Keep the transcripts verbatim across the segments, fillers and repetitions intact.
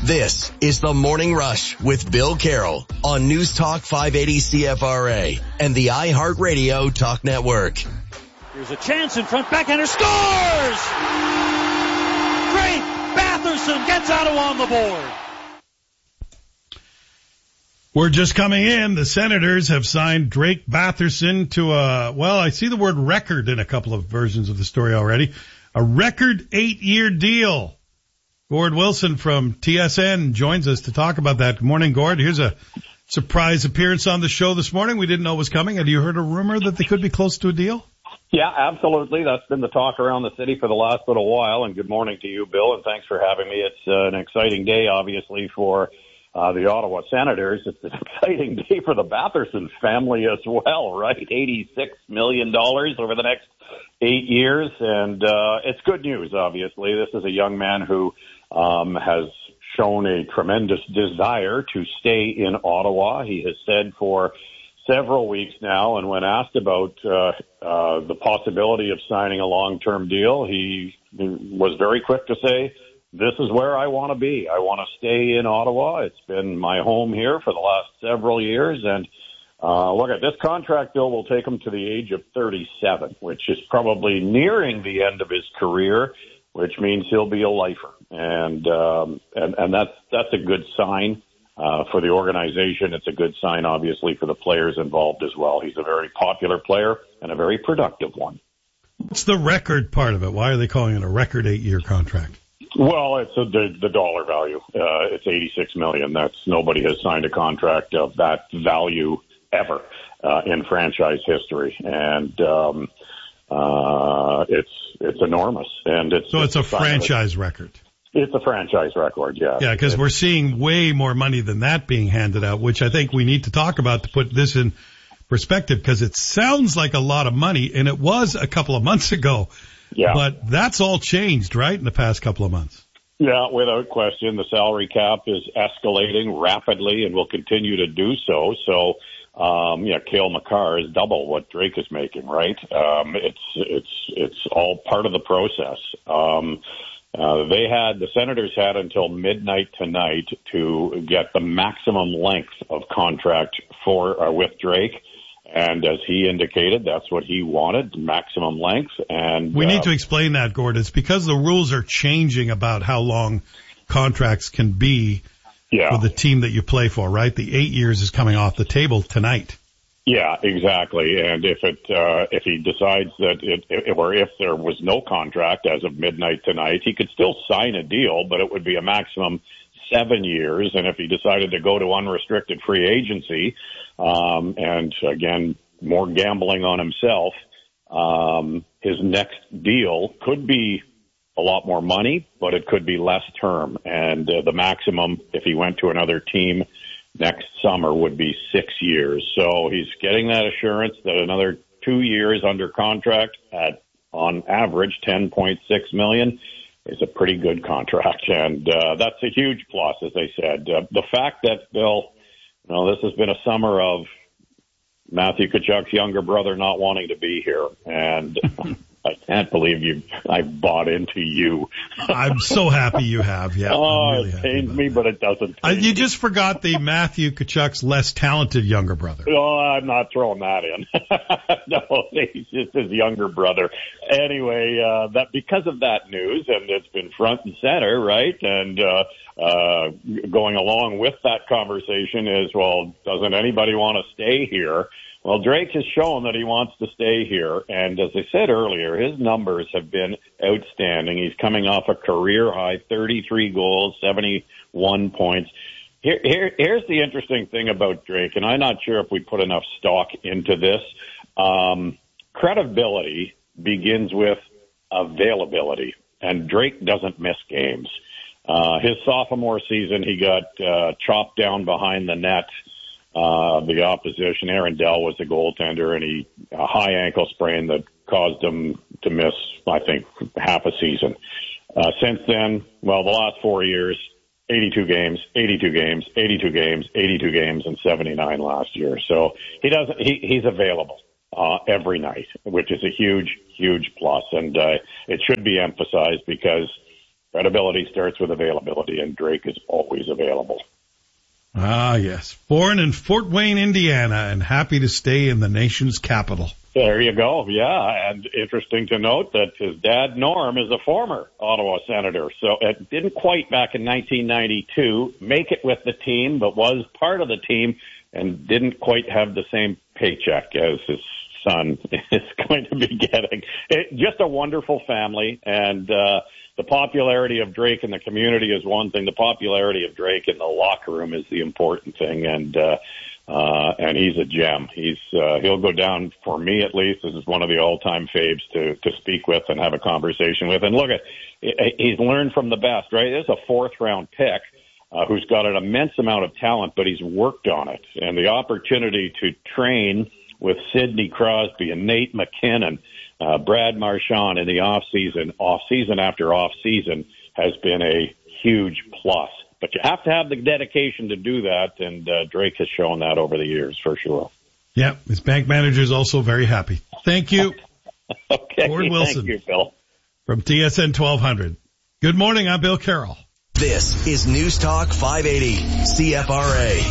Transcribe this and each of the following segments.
This is The Morning Rush with Bill Carroll on News Talk five eighty C F R A and the iHeartRadio Talk Network. Here's a chance in front, backhander scores! Drake Batherson gets Ottawa on the board. We're just coming in. The Senators have signed Drake Batherson to a, well, I see the word record in a couple of versions of the story already. A record eight-year deal. Gord Wilson from T S N joins us to talk about that. Good morning, Gord. Here's a surprise appearance on the show this morning. We didn't know it was coming. Had you heard a rumor that they could be close to a deal? Yeah, absolutely. That's been the talk around the city for the last little while. And good morning to you, Bill, and thanks for having me. It's uh, an exciting day, obviously, for uh, the Ottawa Senators. It's an exciting day for the Batherson family as well, right? eighty-six million dollars over the next eight years. And uh, it's good news, obviously. This is a young man who um, has shown a tremendous desire to stay in Ottawa. He has said for several weeks now, and when asked about uh, uh, the possibility of signing a long-term deal, he was very quick to say, this is where I want to be. I want to stay in Ottawa. It's been my home here for the last several years, and uh, look at this contract, Bill, will take him to the age of thirty-seven, which is probably nearing the end of his career, which means he'll be a lifer. And, um, and, and that's, that's a good sign, uh, for the organization. It's a good sign, obviously, for the players involved as well. He's a very popular player and a very productive one. What's the record part of it? Why are they calling it a record eight-year contract? Well, it's a, the, the dollar value. Uh, it's eighty-six million dollars. That's, nobody has signed a contract of that value ever, uh, in franchise history. And, um, uh, it's, it's enormous. And it's, so it's a franchise record. It's a franchise record, yeah. Yeah, because we're seeing way more money than that being handed out, which I think we need to talk about to put this in perspective, because it sounds like a lot of money, and it was a couple of months ago. Yeah. But that's all changed, right, in the past couple of months? Yeah, without question. The salary cap is escalating rapidly and will continue to do so. So, um, yeah, Cale Makar is double what Drake is making, right? Um, it's, it's, it's all part of the process. Um, Uh, they had, the Senators had until midnight tonight to get the maximum length of contract for, uh, with Drake. And as he indicated, that's what he wanted, maximum length. And we uh, need to explain that, Gord. It's because the rules are changing about how long contracts can be yeah. for the team that you play for, right? The eight years is coming off the table tonight. Yeah, exactly. And if it, uh, if he decides that it, it, or if there was no contract as of midnight tonight, he could still sign a deal, but it would be a maximum seven years. And if he decided to go to unrestricted free agency, um, and again, more gambling on himself, um, his next deal could be a lot more money, but it could be less term. And uh, the maximum, if he went to another team next summer, would be six years. So he's getting that assurance that another two years under contract at, on average, ten point six million dollars is a pretty good contract. And uh, that's a huge plus, as I said. Uh, the fact that, Bill, you know, this has been a summer of Matthew Tkachuk's younger brother not wanting to be here. And I can't believe you, I bought into you. I'm so happy you have. Yeah. Oh, really it pains me, that. but it doesn't. Uh, you just forgot the Matthew Tkachuk's less talented younger brother. Oh, I'm not throwing that in. No, he's just his younger brother. Anyway, uh, that because of that news, and it's been front and center, right? And, uh, uh, going along with that conversation is, well, doesn't anybody want to stay here? Well, Drake has shown that he wants to stay here, and as I said earlier, his numbers have been outstanding. He's coming off a career-high thirty-three goals, seventy-one points. Here, here, here's the interesting thing about Drake, and I'm not sure if we put enough stock into this. Um, credibility begins with availability, and Drake doesn't miss games. Uh, his sophomore season, he got uh, chopped down behind the net. Uh, the opposition, Aaron Dell was the goaltender, and he, a high ankle sprain that caused him to miss, I think, half a season. Uh, since then, well, the last four years, eighty-two games, eighty-two games, eighty-two games, eighty-two games, and seventy-nine last year. So he doesn't, he, he's available, uh, every night, which is a huge, huge plus. And, uh, it should be emphasized because credibility starts with availability, and Drake is always available. Ah, yes. Born in Fort Wayne, Indiana, and happy to stay in the nation's capital. There you go. Yeah, and interesting to note that his dad, Norm, is a former Ottawa Senator. So it didn't quite back in nineteen ninety-two make it with the team, but was part of the team and didn't quite have the same paycheck as his son is going to be getting. It, just a wonderful family, and uh, the popularity of Drake in the community is one thing. The popularity of Drake in the locker room is the important thing, and uh, uh, and he's a gem. He's uh, he'll go down, for me at least, this is one of the all-time faves to to speak with and have a conversation with. And look at, he's learned from the best, right? This is a fourth-round pick. Uh, who's got an immense amount of talent, but he's worked on it. And the opportunity to train with Sidney Crosby and Nate McKinnon, uh, Brad Marchand in the off-season, off-season after off-season, has been a huge plus. But you have to have the dedication to do that, and uh, Drake has shown that over the years, for sure. Yeah, his bank manager is also very happy. Thank you. Okay, Gord Wilson. Thank you, Bill. From T S N twelve hundred. Good morning, I'm Bill Carroll. This is News Talk five eighty C F R A.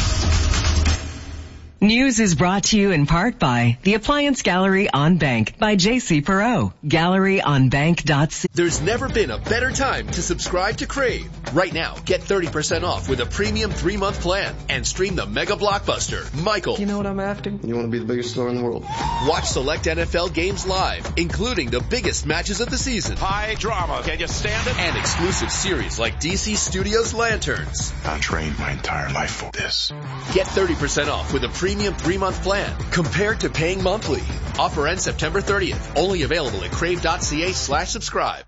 News is brought to you in part by the Appliance Gallery on Bank by J C Perot. gallery on bank dot c a. There's never been a better time to subscribe to Crave. Right now, get thirty percent off with a premium three-month plan and stream the mega blockbuster, Michael. You know what I'm after? You want to be the biggest star in the world. Watch select N F L games live, including the biggest matches of the season. High drama. Can you stand it? And exclusive series like D C Studios Lanterns. I trained my entire life for this. Get thirty percent off with a premium three-month plan compared to paying monthly. Offer ends September thirtieth. Only available at crave.ca slash subscribe.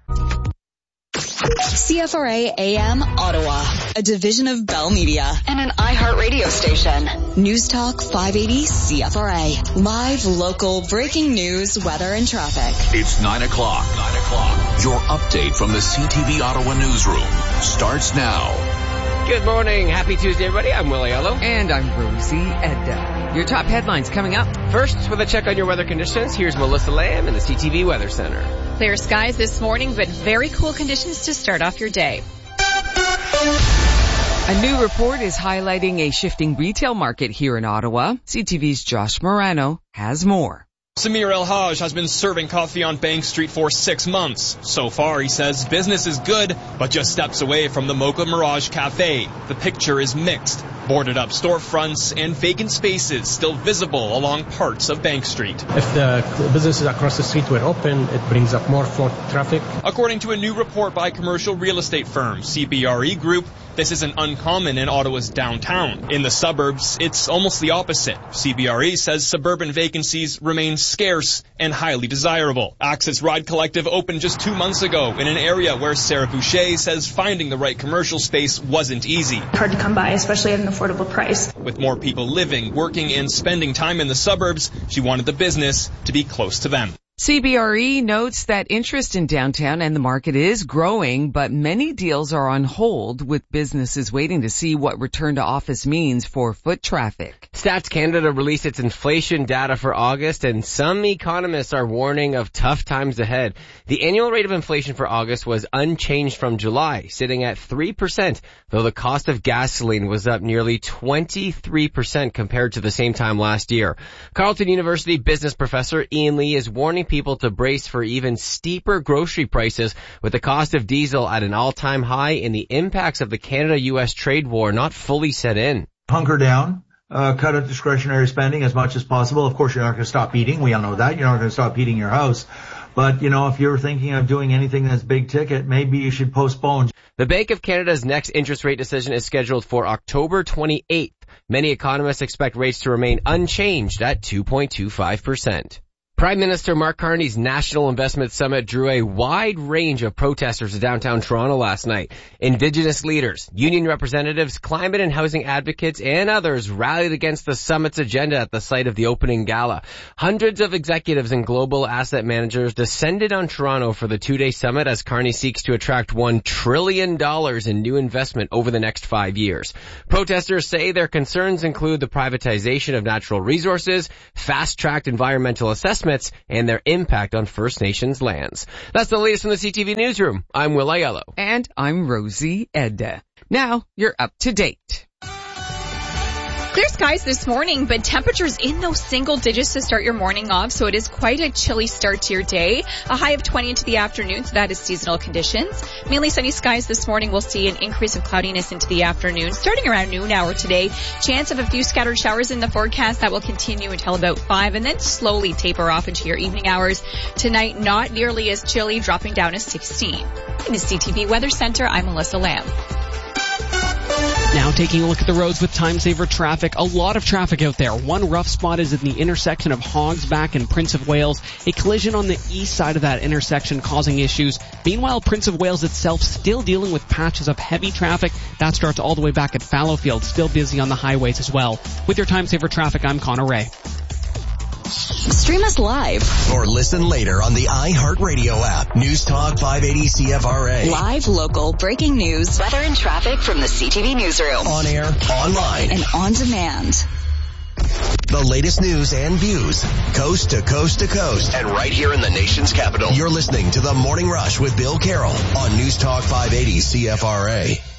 C F R A A M Ottawa, a division of Bell Media and an iHeart radio station. News Talk five eighty C F R A. Live, local, breaking news, weather, and traffic. It's nine o'clock. Nine o'clock. Your update from the C T V Ottawa newsroom starts now. Good morning. Happy Tuesday, everybody. I'm Willie Ello. And I'm Rosie Edda. Your top headlines coming up. First, with a check on your weather conditions, here's Melissa Lamb in the C T V Weather Center. Clear skies this morning, but very cool conditions to start off your day. A new report is highlighting a shifting retail market here in Ottawa. C T V's Josh Morano has more. Samir El-Haj has been serving coffee on Bank Street for six months. So far, he says business is good, but just steps away from the Mocha Mirage Cafe. The picture is mixed. Boarded up storefronts and vacant spaces still visible along parts of Bank Street. If the businesses across the street were open, it brings up more foot traffic. According to a new report by commercial real estate firm C B R E Group, this isn't uncommon in Ottawa's downtown. In the suburbs, it's almost the opposite. C B R E says suburban vacancies remain scarce and highly desirable. Access Ride Collective opened just two months ago in an area where Sarah Boucher says finding the right commercial space wasn't easy. Hard to come by, especially at an affordable price. With more people living, working, and spending time in the suburbs, she wanted the business to be close to them. C B R E notes that interest in downtown and the market is growing, but many deals are on hold with businesses waiting to see what return to office means for foot traffic. Stats Canada released its inflation data for August, and some economists are warning of tough times ahead. The annual rate of inflation for August was unchanged from July, sitting at three percent, though the cost of gasoline was up nearly twenty-three percent compared to the same time last year. Carleton University business professor Ian Lee is warning people to brace for even steeper grocery prices, with the cost of diesel at an all-time high and the impacts of the Canada U S trade war not fully set in. Hunker down, uh, cut out discretionary spending as much as possible. Of course, you're not going to stop eating. We all know that. You're not going to stop heating your house. But, you know, if you're thinking of doing anything that's big ticket, maybe you should postpone. The Bank of Canada's next interest rate decision is scheduled for October twenty-eighth. Many economists expect rates to remain unchanged at two point two five percent. Prime Minister Mark Carney's National Investment Summit drew a wide range of protesters to downtown Toronto last night. Indigenous leaders, union representatives, climate and housing advocates, and others rallied against the summit's agenda at the site of the opening gala. Hundreds of executives and global asset managers descended on Toronto for the two-day summit as Carney seeks to attract one trillion dollars in new investment over the next five years. Protesters say their concerns include the privatization of natural resources, fast-tracked environmental assessment, assessments and their impact on First Nations lands. That's the latest from the C T V Newsroom. I'm Will Aiello. And I'm Rosie Edda. Now you're up to date. Clear skies this morning, but temperatures in those single digits to start your morning off, so it is quite a chilly start to your day. A high of twenty into the afternoon, so that is seasonal conditions. Mainly sunny skies this morning. We'll see an increase of cloudiness into the afternoon, starting around noon hour today. Chance of a few scattered showers in the forecast. That will continue until about five, and then slowly taper off into your evening hours. Tonight, not nearly as chilly, dropping down to sixteen. In the C T V Weather Center, I'm Melissa Lamb. Now taking a look at the roads with time saver traffic. A lot of traffic out there. One rough spot is in the intersection of Hogsback and Prince of Wales. A collision on the east side of that intersection causing issues. Meanwhile, Prince of Wales itself still dealing with patches of heavy traffic. That starts all the way back at Fallowfield. Still busy on the highways as well. With your time saver traffic, I'm Connor Ray. Stream us live or listen later on the iHeartRadio app. News Talk five eighty C F R A. Live, local, breaking news, weather and traffic from the C T V Newsroom. On air, online, and on demand. The latest news and views, coast to coast to coast, and right here in the nation's capital. You're listening to The Morning Rush with Bill Carroll on News Talk five eighty C F R A.